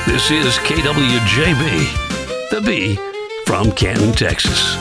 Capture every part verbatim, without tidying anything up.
This is K W J B, the B from Canton, Texas.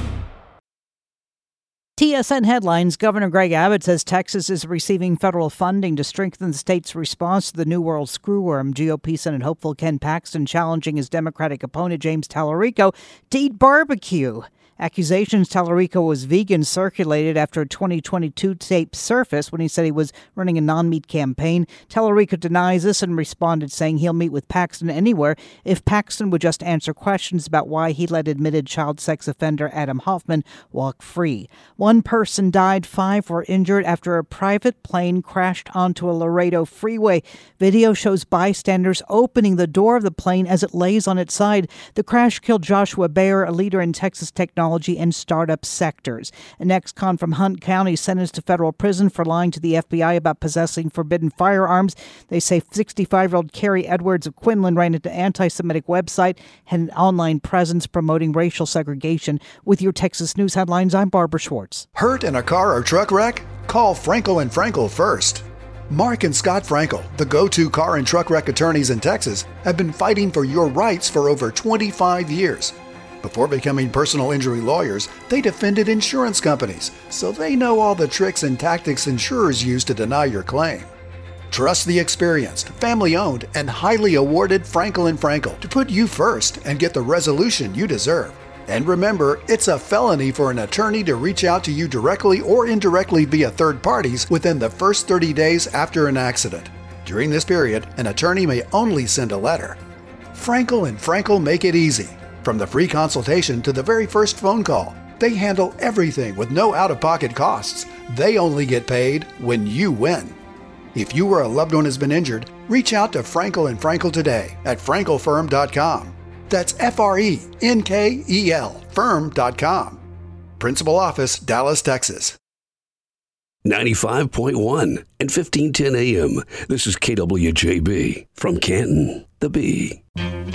T S N headlines. Governor Greg Abbott says Texas is receiving federal funding to strengthen the state's response to the New World screwworm. G O P Senate hopeful Ken Paxton challenging his Democratic opponent James Tallarico to eat barbecue. Accusations Tallarico was vegan circulated after a twenty twenty-two tape surfaced when he said he was running a non-meat campaign. Tallarico denies this and responded saying he'll meet with Paxton anywhere if Paxton would just answer questions about why he let admitted child sex offender Adam Hoffman walk free. One person died, five were injured after a private plane crashed onto a Laredo freeway. Video shows bystanders opening the door of the plane as it lays on its side. The crash killed Joshua Bayer, a leader in Texas technology and startup sectors. An ex-con from Hunt County sentenced to federal prison for lying to the F B I about possessing forbidden firearms. They say sixty-five-year-old Carrie Edwards of Quinlan ran an anti-Semitic website, had an online presence promoting racial segregation. With your Texas News headlines, I'm Barbara Schwartz. Hurt in a car or truck wreck? Call Frankel and Frankel first. Mark and Scott Frankel, the go-to car and truck wreck attorneys in Texas, have been fighting for your rights for over twenty-five years. Before becoming personal injury lawyers, they defended insurance companies, so they know all the tricks and tactics insurers use to deny your claim. Trust the experienced, family-owned, and highly awarded Frankel and Frankel to put you first and get the resolution you deserve. And remember, it's a felony for an attorney to reach out to you directly or indirectly via third parties within the first thirty days after an accident. During this period, an attorney may only send a letter. Frankel and Frankel make it easy. From the free consultation to the very first phone call, they handle everything with no out-of-pocket costs. They only get paid when you win. If you or a loved one has been injured, reach out to Frankel and Frankel today at frankel firm dot com. That's F R E N K E L firm dot com. Principal Office, Dallas, Texas. ninety-five point one and fifteen ten A M. This is K W J B from Canton, the B.